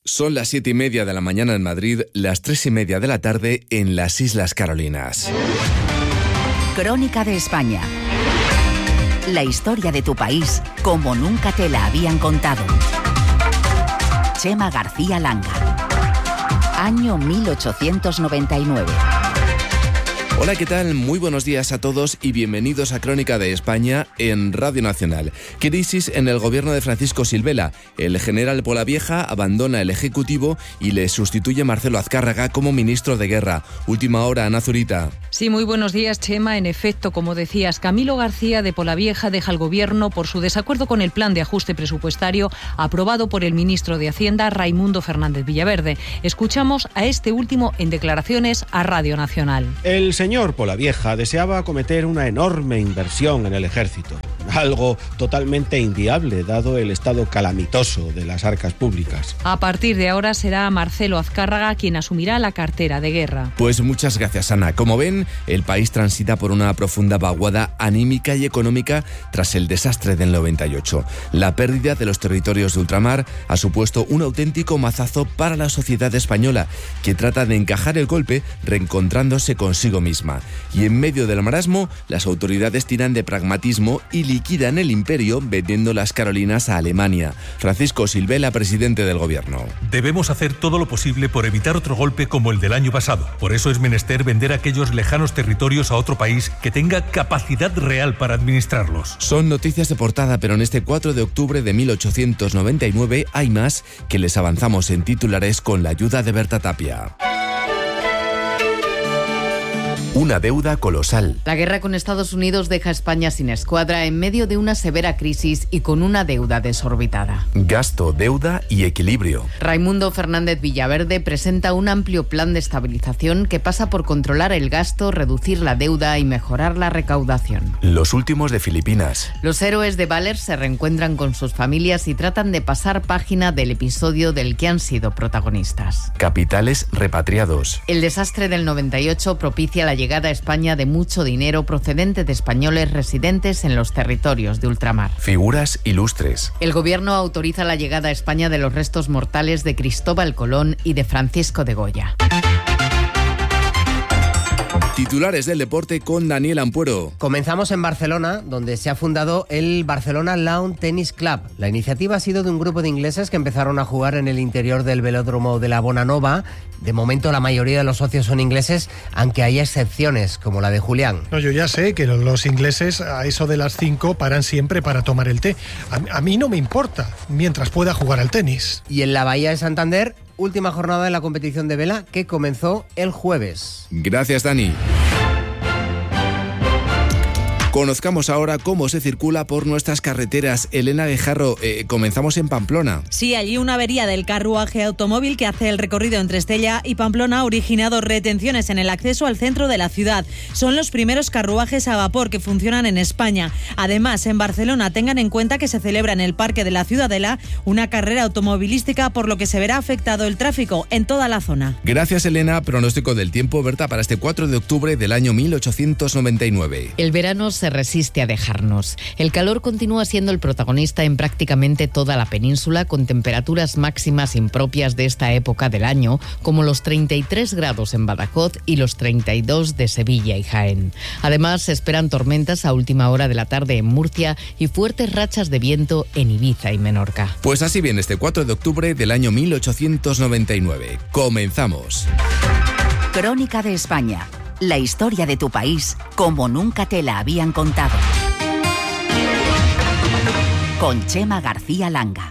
Son las 7:30 de la mañana en Madrid, las 3:30 de la tarde en las Islas Carolinas. Crónica de España. La historia de tu país como nunca te la habían contado. Chema García Langa. Año 1899. Hola, ¿qué tal? Muy buenos días a todos y bienvenidos a Crónica de España en Radio Nacional. Crisis en el gobierno de Francisco Silvela. El general Polavieja abandona el Ejecutivo y le sustituye Marcelo Azcárraga como ministro de Guerra. Última hora, Ana Zurita. Sí, muy buenos días, Chema. En efecto, como decías, Camilo García de Polavieja deja el gobierno por su desacuerdo con el plan de ajuste presupuestario aprobado por el ministro de Hacienda, Raimundo Fernández Villaverde. Escuchamos a este último en declaraciones a Radio Nacional. El señor Polavieja deseaba acometer una enorme inversión en el ejército, algo totalmente inviable dado el estado calamitoso de las arcas públicas. A partir de ahora será Marcelo Azcárraga quien asumirá la cartera de guerra. Pues muchas gracias, Ana. Como ven, el país transita por una profunda vaguada anímica y económica tras el desastre del 98. La pérdida de los territorios de ultramar ha supuesto un auténtico mazazo para la sociedad española, que trata de encajar el golpe reencontrándose consigo misma. Y en medio del marasmo, las autoridades tiran de pragmatismo y liquidan el imperio vendiendo las Carolinas a Alemania. Francisco Silvela, presidente del gobierno. Debemos hacer todo lo posible por evitar otro golpe como el del año pasado. Por eso es menester vender aquellos lejanos territorios a otro país que tenga capacidad real para administrarlos. Son noticias de portada, pero en este 4 de octubre de 1899 hay más que les avanzamos en titulares con la ayuda de Berta Tapia. Una deuda colosal. La guerra con Estados Unidos deja a España sin escuadra en medio de una severa crisis y con una deuda desorbitada. Gasto, deuda y equilibrio. Raimundo Fernández Villaverde presenta un amplio plan de estabilización que pasa por controlar el gasto, reducir la deuda y mejorar la recaudación. Los últimos de Filipinas. Los héroes de Valers se reencuentran con sus familias y tratan de pasar página del episodio del que han sido protagonistas. Capitales repatriados. El desastre del 98 propicia la llegada a España de mucho dinero procedente de españoles residentes en los territorios de ultramar. Figuras ilustres. El gobierno autoriza la llegada a España de los restos mortales de Cristóbal Colón y de Francisco de Goya. Titulares del deporte con Daniel Ampuero. Comenzamos en Barcelona, donde se ha fundado el Barcelona Lawn Tennis Club. La iniciativa ha sido de un grupo de ingleses que empezaron a jugar en el interior del velódromo de la Bonanova. De momento la mayoría de los socios son ingleses, aunque hay excepciones, como la de Julián. No, yo ya sé que los ingleses a eso de las 5 paran siempre para tomar el té. A mí no me importa, mientras pueda jugar al tenis. Y en la Bahía de Santander, última jornada de la competición de vela que comenzó el jueves. Gracias, Dani. Conozcamos ahora cómo se circula por nuestras carreteras. Elena Guijarro, comenzamos en Pamplona. Sí, allí una avería del carruaje automóvil que hace el recorrido entre Estella y Pamplona ha originado retenciones en el acceso al centro de la ciudad. Son los primeros carruajes a vapor que funcionan en España. Además, en Barcelona tengan en cuenta que se celebra en el Parque de la Ciudadela una carrera automovilística, por lo que se verá afectado el tráfico en toda la zona. Gracias, Elena. Pronóstico del tiempo, Berta, para este 4 de octubre del año 1899. El verano se resiste a dejarnos. El calor continúa siendo el protagonista en prácticamente toda la península, con temperaturas máximas impropias de esta época del año, como los 33 grados en Badajoz y los 32 de Sevilla y Jaén. Además, se esperan tormentas a última hora de la tarde en Murcia y fuertes rachas de viento en Ibiza y Menorca. Pues así viene este 4 de octubre del año 1899. Comenzamos. Crónica de España. La historia de tu país como nunca te la habían contado. Con Chema García Langa.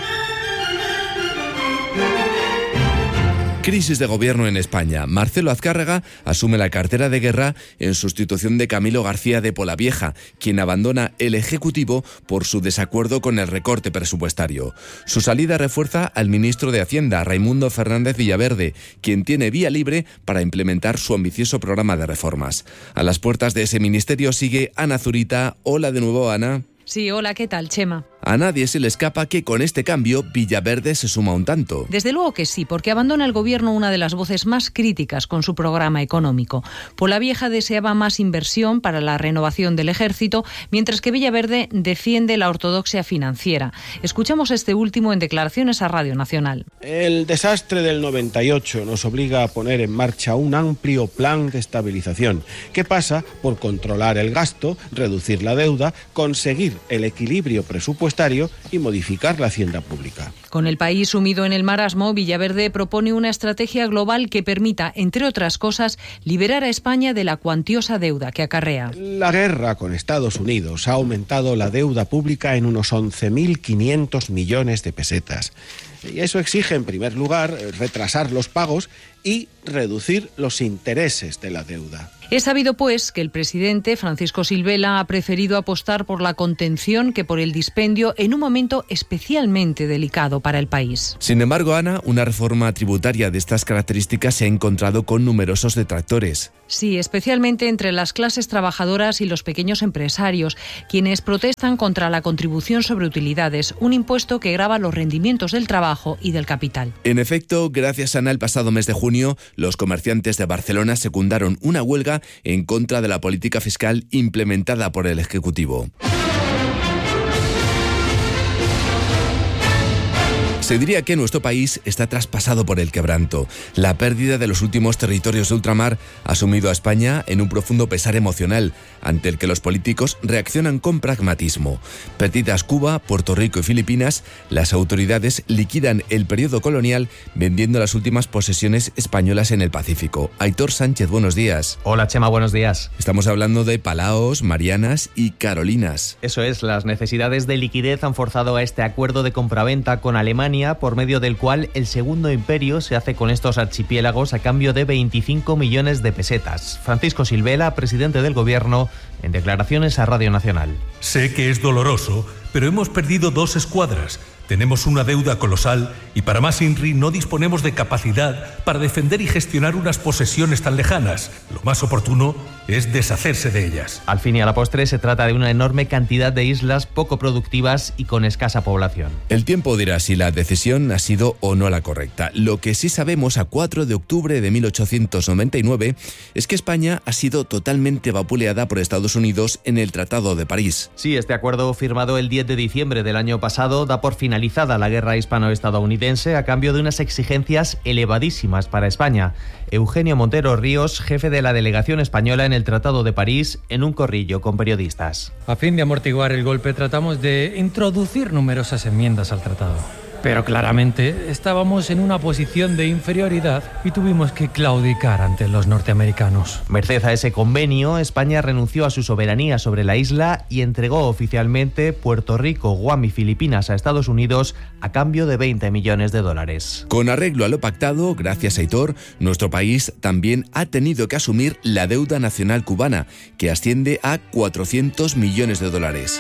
Crisis de gobierno en España. Marcelo Azcárraga asume la cartera de guerra en sustitución de Camilo García de Polavieja, quien abandona el Ejecutivo por su desacuerdo con el recorte presupuestario. Su salida refuerza al ministro de Hacienda, Raimundo Fernández Villaverde, quien tiene vía libre para implementar su ambicioso programa de reformas. A las puertas de ese ministerio sigue Ana Zurita. Hola de nuevo, Ana. Sí, hola, ¿qué tal, Chema? A nadie se le escapa que con este cambio Villaverde se suma un tanto. Desde luego que sí, porque abandona el gobierno una de las voces más críticas con su programa económico. Polavieja deseaba más inversión para la renovación del ejército, mientras que Villaverde defiende la ortodoxia financiera. Escuchamos este último en declaraciones a Radio Nacional. El desastre del 98 nos obliga a poner en marcha un amplio plan de estabilización que pasa por controlar el gasto, reducir la deuda, conseguir el equilibrio presupuestario y modificar la hacienda pública. Con el país sumido en el marasmo, Villaverde propone una estrategia global que permita, entre otras cosas, liberar a España de la cuantiosa deuda que acarrea. La guerra con Estados Unidos ha aumentado la deuda pública en unos 11.500 millones de pesetas. Y eso exige, en primer lugar, retrasar los pagos y reducir los intereses de la deuda. Es sabido, pues, que el presidente Francisco Silvela ha preferido apostar por la contención que por el dispendio en un momento especialmente delicado para el país. Sin embargo, Ana, una reforma tributaria de estas características se ha encontrado con numerosos detractores. Sí, especialmente entre las clases trabajadoras y los pequeños empresarios, quienes protestan contra la contribución sobre utilidades, un impuesto que grava los rendimientos del trabajo y del capital. En efecto, gracias, Ana, el pasado mes de junio, los comerciantes de Barcelona secundaron una huelga en contra de la política fiscal implementada por el Ejecutivo. Se diría que nuestro país está traspasado por el quebranto. La pérdida de los últimos territorios de ultramar ha sumido a España en un profundo pesar emocional, ante el que los políticos reaccionan con pragmatismo. Perdidas Cuba, Puerto Rico y Filipinas, las autoridades liquidan el periodo colonial vendiendo las últimas posesiones españolas en el Pacífico. Aitor Sánchez, buenos días. Hola Chema, buenos días. Estamos hablando de Palaos, Marianas y Carolinas. Eso es, las necesidades de liquidez han forzado a este acuerdo de compraventa con Alemania, por medio del cual el Segundo Imperio se hace con estos archipiélagos a cambio de 25 millones de pesetas. Francisco Silvela, presidente del Gobierno, en declaraciones a Radio Nacional. Sé que es doloroso, pero hemos perdido 2 escuadras. Tenemos una deuda colosal y para más INRI no disponemos de capacidad para defender y gestionar unas posesiones tan lejanas. Lo más oportuno es deshacerse de ellas. Al fin y a la postre se trata de una enorme cantidad de islas poco productivas y con escasa población. El tiempo dirá si la decisión ha sido o no la correcta. Lo que sí sabemos a 4 de octubre de 1899 es que España ha sido totalmente vapuleada por Estados Unidos en el Tratado de París. Sí, este acuerdo firmado el 10 de diciembre del año pasado da por finalizada la guerra hispano-estadounidense a cambio de unas exigencias elevadísimas para España. Eugenio Montero Ríos, jefe de la delegación española en el Tratado de París, en un corrillo con periodistas. A fin de amortiguar el golpe, tratamos de introducir numerosas enmiendas al tratado. Pero claramente estábamos en una posición de inferioridad y tuvimos que claudicar ante los norteamericanos. Merced a ese convenio, España renunció a su soberanía sobre la isla y entregó oficialmente Puerto Rico, Guam y Filipinas a Estados Unidos a cambio de 20 millones de dólares. Con arreglo a lo pactado, gracias a Aitor, nuestro país también ha tenido que asumir la deuda nacional cubana, que asciende a 400 millones de dólares.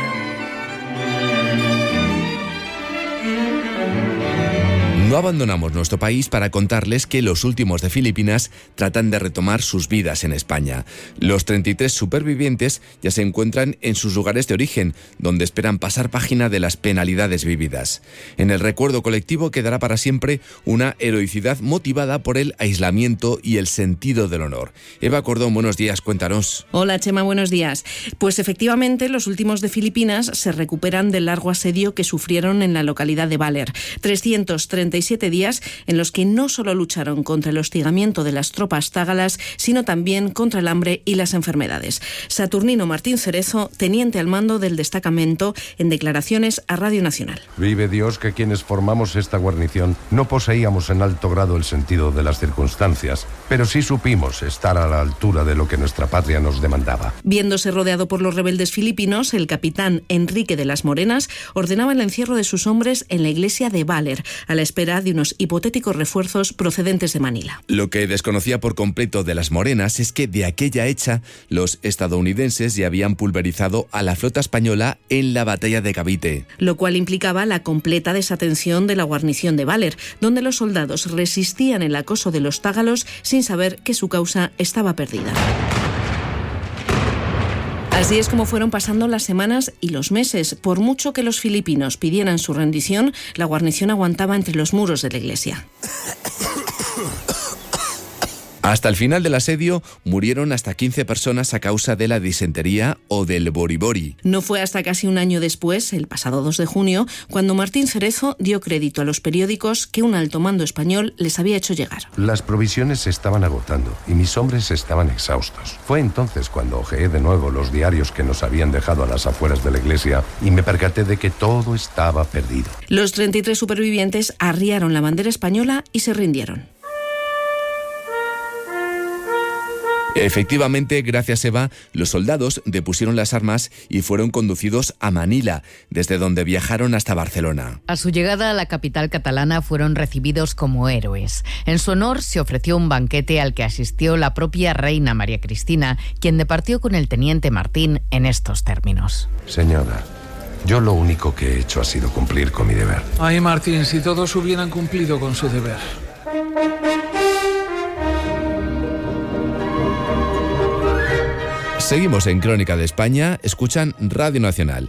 No abandonamos nuestro país para contarles que los últimos de Filipinas tratan de retomar sus vidas en España. Los 33 supervivientes ya se encuentran en sus lugares de origen, donde esperan pasar página de las penalidades vividas. En el recuerdo colectivo quedará para siempre una heroicidad motivada por el aislamiento y el sentido del honor. Eva Cordón, buenos días, cuéntanos. Hola Chema, buenos días. Pues efectivamente, los últimos de Filipinas se recuperan del largo asedio que sufrieron en la localidad de Baler. 337 días en los que no solo lucharon contra el hostigamiento de las tropas tágalas, sino también contra el hambre y las enfermedades. Saturnino Martín Cerezo, teniente al mando del destacamento, en declaraciones a Radio Nacional. Vive Dios que quienes formamos esta guarnición no poseíamos en alto grado el sentido de las circunstancias, pero sí supimos estar a la altura de lo que nuestra patria nos demandaba. Viéndose rodeado por los rebeldes filipinos, el capitán Enrique de las Morenas ordenaba el encierro de sus hombres en la iglesia de Baler, a la espera de unos hipotéticos refuerzos procedentes de Manila. Lo que desconocía por completo de las Morenas es que de aquella hecha los estadounidenses ya habían pulverizado a la flota española en la batalla de Cavite. Lo cual implicaba la completa desatención de la guarnición de Baler, donde los soldados resistían el acoso de los tágalos sin saber que su causa estaba perdida. Así es como fueron pasando las semanas y los meses. Por mucho que los filipinos pidieran su rendición, la guarnición aguantaba entre los muros de la iglesia. Hasta el final del asedio murieron hasta 15 personas a causa de la disentería o del boribori. No fue hasta casi un año después, el pasado 2 de junio, cuando Martín Cerezo dio crédito a los periódicos que un alto mando español les había hecho llegar. Las provisiones se estaban agotando y mis hombres estaban exhaustos. Fue entonces cuando ojeé de nuevo los diarios que nos habían dejado a las afueras de la iglesia y me percaté de que todo estaba perdido. Los 33 supervivientes arriaron la bandera española y se rindieron. Efectivamente, gracias Eva, los soldados depusieron las armas y fueron conducidos a Manila, desde donde viajaron hasta Barcelona. A su llegada a la capital catalana fueron recibidos como héroes. En su honor se ofreció un banquete al que asistió la propia reina María Cristina, quien departió con el teniente Martín en estos términos. Señora, yo lo único que he hecho ha sido cumplir con mi deber. Ay, Martín, si todos hubieran cumplido con su deber. Seguimos en Crónica de España, escuchan Radio Nacional.